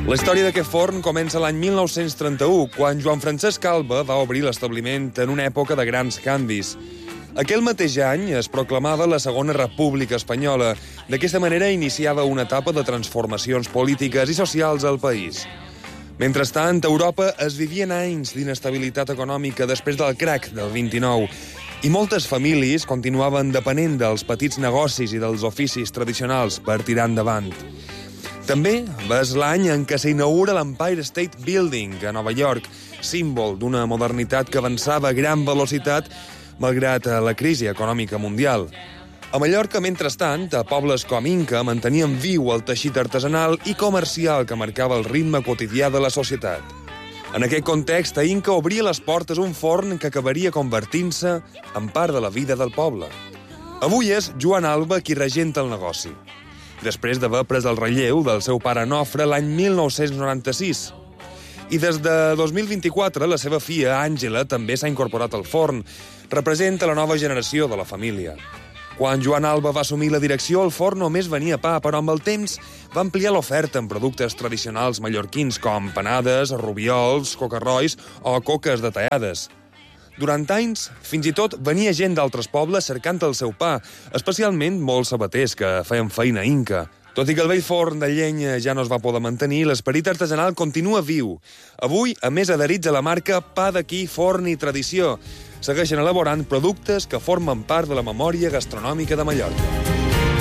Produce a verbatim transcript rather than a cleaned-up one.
La història d'aquest forn comença l'any mil nou-cents trenta-u, quan Joan Francesc Alba va obrir l'establiment en una època de grans canvis. Aquell mateix any es proclamava la Segona República Espanyola. D'aquesta manera iniciava una etapa de transformacions polítiques i socials al país. Mentrestant, a Europa es vivien anys d'inestabilitat econòmica després del crac del vint-i-nou i moltes famílies continuaven depenent dels petits negocis i dels oficis tradicionals per tirar endavant. També és l'any en què s'inaugura l'Empire State Building a Nova York, símbol d'una modernitat que avançava a gran velocitat malgrat la crisi econòmica mundial. A Mallorca, mentrestant, a pobles com Inca mantenien viu el teixit artesanal i comercial que marcava el ritme quotidià de la societat. En aquest context, a Inca obria les portes un forn que acabaria convertint-se en part de la vida del poble. Avui és Joan Alba qui regenta el negoci, després d'haver pres el relleu del seu pare Nofre l'any mil nou-cents noranta-sis. I des de dos mil vint-i-quatre, la seva filla, Àngela, també s'ha incorporat al forn. Representa la nova generació de la família. Quan Joan Alba va assumir la direcció, el forn només venia pa, però amb el temps va ampliar l'oferta amb productes tradicionals mallorquins com panades, rubiols, cocarrois o coques detallades. Durant anys, fins i tot venia gent d'altres pobles cercant el seu pa, especialment molts sabaters que feien feina a Inca. Tot i que el vell forn de llenya ja no es va poder mantenir, l'esperit artesanal continua viu. Avui, a més adherits a la marca Pa d'aquí, Forn i Tradició, segueixen elaborant productes que formen part de la memòria gastronòmica de Mallorca.